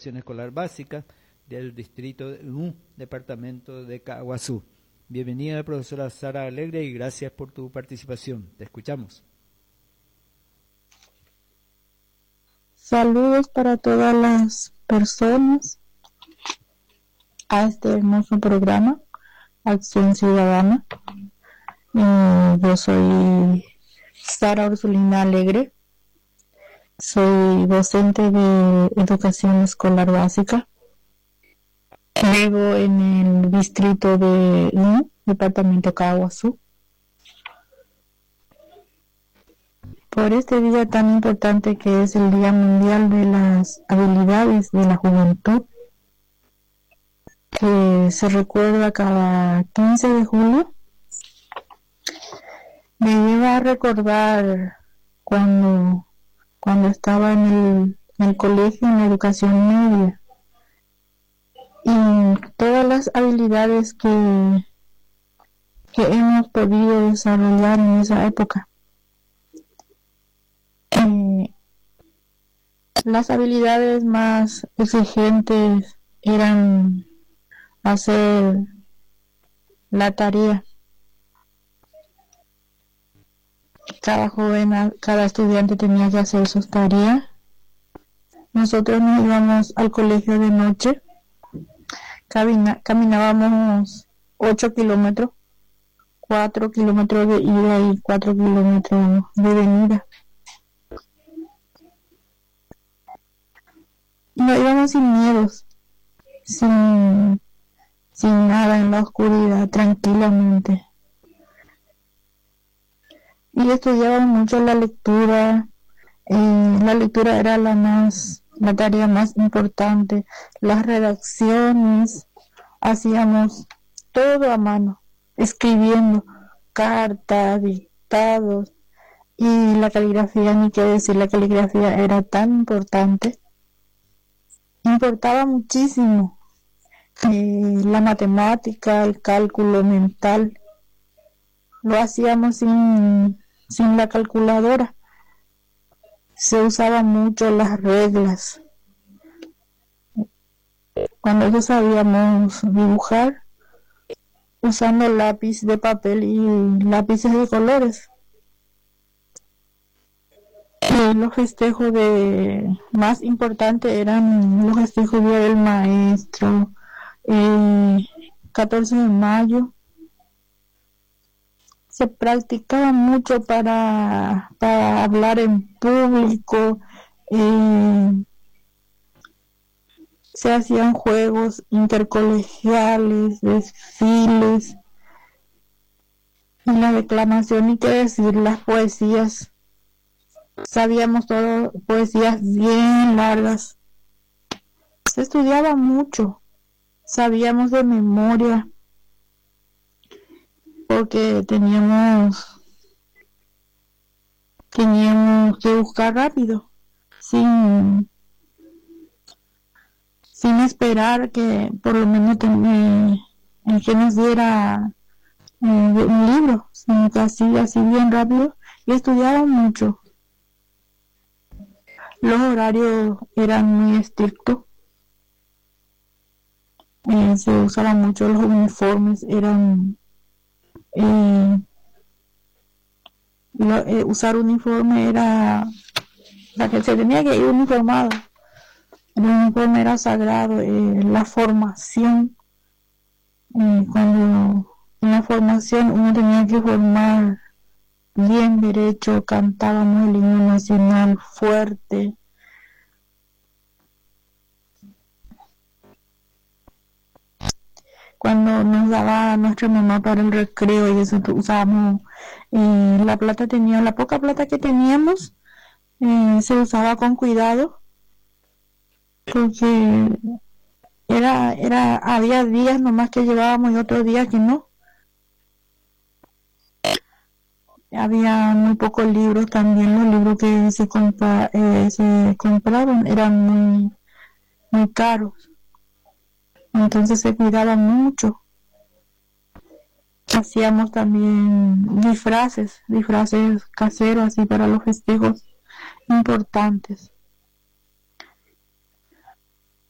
Educación Escolar Básica del distrito de departamento de Caaguazú. Bienvenida, profesora Sara Alegre, y gracias por tu participación. Te escuchamos. Saludos para todas las personas a este hermoso programa, Acción Ciudadana. Yo soy Sara Ursulina Alegre, soy docente de Educación Escolar Básica. Vivo en el distrito de departamento Caaguazú. Por este día tan importante que es el Día Mundial de las Habilidades de la Juventud, que se recuerda cada 15 de julio, me lleva a recordar cuando estaba en el colegio, en la educación media, y todas las habilidades que hemos podido desarrollar en esa época. Las habilidades más exigentes eran hacer la tarea. Cada estudiante tenía que hacer sus tareas. Nosotros nos íbamos al colegio de noche, caminábamos 8 kilómetros, 4 kilómetros de ida y 4 kilómetros de venida. No íbamos sin miedos, sin nada, en la oscuridad, tranquilamente. Y estudiábamos mucho la lectura. La lectura era la tarea más importante. Las redacciones, hacíamos todo a mano, escribiendo cartas, dictados, y la caligrafía, ni qué decir, la caligrafía era tan importante. Importaba muchísimo la matemática, el cálculo mental. Lo hacíamos sin la calculadora. Se usaban mucho las reglas. Cuando no sabíamos dibujar, usando lápiz de papel y lápices de colores. Los festejos más importantes eran los festejos del maestro, 14 de mayo. Se practicaba mucho para hablar en público. Se hacían juegos intercolegiales, desfiles, y la declamación, y qué decir, las poesías. Sabíamos todo, poesías bien largas. Se estudiaba mucho, sabíamos de memoria, porque teníamos que buscar rápido, sin esperar que por lo menos el que nos diera un libro, sino que así bien rápido, y estudiaba mucho. Los horarios eran muy estrictos. Se usaban mucho los uniformes, usar uniforme era, la que se tenía que ir uniformado. El uniforme era sagrado. La formación, cuando en la formación uno tenía que formar bien derecho, cantábamos el himno nacional fuerte. Cuando nos daba nuestra mamá para el recreo y eso, usábamos la poca plata que teníamos, se usaba con cuidado, porque había días nomás que llevábamos y otros días que no. Había muy pocos libros también. Los libros que se compraron eran muy caros, entonces se cuidaba mucho. Hacíamos también disfraces caseros, así para los festejos importantes.